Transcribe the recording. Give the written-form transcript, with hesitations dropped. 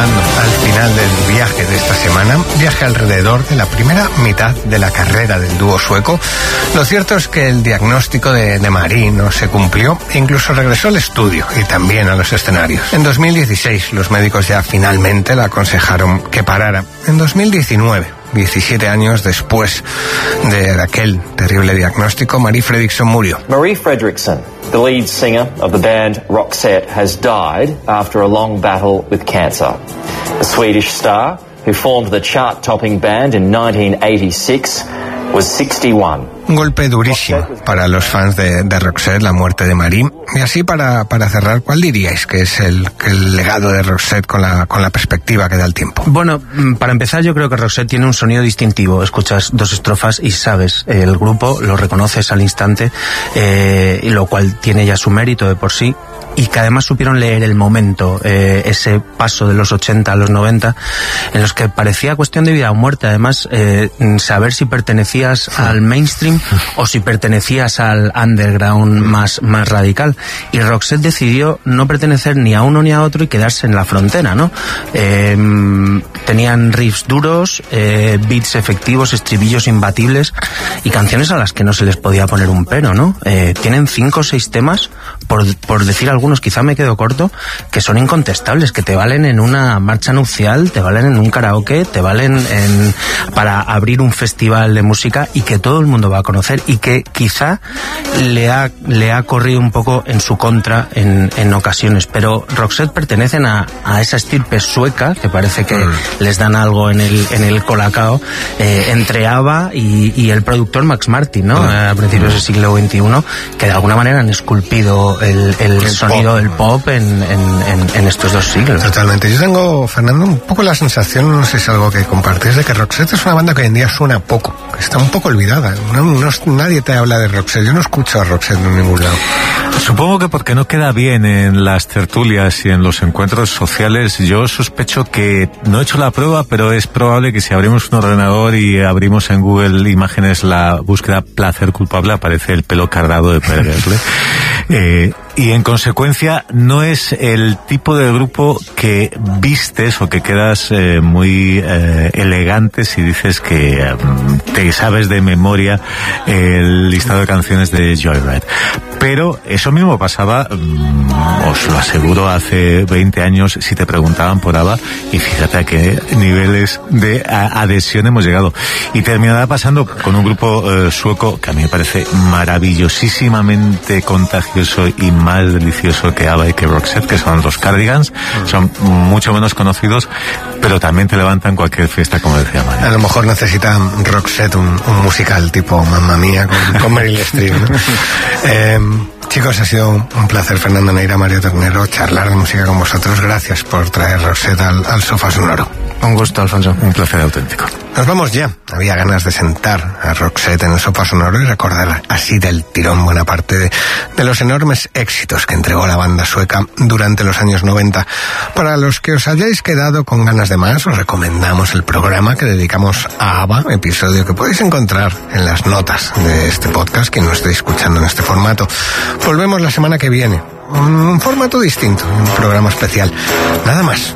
llegando al final del viaje de esta semana, viaje alrededor de la primera mitad de la carrera del dúo sueco. Lo cierto es que el diagnóstico de Marie no se cumplió e incluso regresó al estudio y también a los escenarios. En 2016 los médicos ya finalmente le aconsejaron que parara. En 2019, 17 años después de aquel terrible diagnóstico, Marie Fredriksson murió. Marie Fredriksson, the lead singer of the band Roxette, has died after a long battle with cancer. The Swedish star, who formed the chart-topping band in 1986, was 61. Un golpe durísimo para los fans de Roxette, la muerte de Marie. Y así para cerrar, ¿cuál diríais que es el legado de Roxette con la perspectiva que da el tiempo? Bueno, para empezar, yo creo que Roxette tiene un sonido distintivo. Escuchas dos estrofas y sabes el grupo, lo reconoces al instante, y lo cual tiene ya su mérito de por sí. Y que además supieron leer el momento, ese paso de los 80 a los 90, en los que parecía cuestión de vida o muerte. Además, saber si pertenecías al mainstream o si pertenecías al underground más radical. Y Roxette decidió no pertenecer ni a uno ni a otro y quedarse en la frontera, ¿no? Tenían riffs duros, beats efectivos, estribillos imbatibles y canciones a las que no se les podía poner un pero, ¿no? Tienen 5 o 6 temas, por decir algunos, quizá me quedo corto, que son incontestables, que te valen en una marcha nupcial, te valen en un karaoke, te valen para abrir un festival de música y que todo el mundo va a conocer, y que quizá le ha corrido un poco en su contra en ocasiones. Pero Roxette pertenecen a esa estirpe sueca, que parece que les dan algo en el colacao, entre ABBA y el productor Max Martin, ¿no? A principios del siglo XXI, que de alguna manera han esculpido el sonido del pop en estos 2 siglos. Totalmente. Yo tengo, Fernando, un poco la sensación, no sé si es algo que compartís, de que Roxette es una banda que hoy en día suena poco, que está un poco olvidada. Nadie te habla de Roxette. Yo no escucho a Roxette en ningún lado. Supongo que porque no queda bien en las tertulias y en los encuentros sociales. Yo sospecho que, no he hecho la prueba, pero es probable que si abrimos un ordenador y abrimos en Google Imágenes la búsqueda placer culpable, aparece el pelo cardado de Per Gessle. Y en consecuencia no es el tipo de grupo que vistes o que quedas muy elegante si dices que te sabes de memoria el listado de canciones de Joyride. Pero eso mismo pasaba, os lo aseguro, hace 20 años si te preguntaban por ABBA, y fíjate a qué niveles de adhesión hemos llegado. Y terminará pasando con un grupo sueco que a mí me parece maravillosísimamente contagioso y más delicioso que ABBA y que Roxette, que son los Cardigans. Son mucho menos conocidos, pero también te levantan cualquier fiesta, como decía María. A lo mejor necesita Roxette un musical tipo Mamma Mía con Meryl Streep, ¿no? Chicos, ha sido un placer, Fernando Neira, Mario Ternero, charlar de música con vosotros. Gracias por traer Roxette al Sofá Sonoro. Un gusto, Alfonso. Un placer auténtico. Nos vamos ya. Había ganas de sentar a Roxette en el Sofá Sonoro y recordar así del tirón buena parte de los enormes éxitos que entregó la banda sueca durante los años 90. Para los que os hayáis quedado con ganas de más, os recomendamos el programa que dedicamos a ABBA, episodio que podéis encontrar en las notas de este podcast, quien no esté escuchando en este formato. Volvemos la semana que viene. Un formato distinto, un programa especial. Nada más.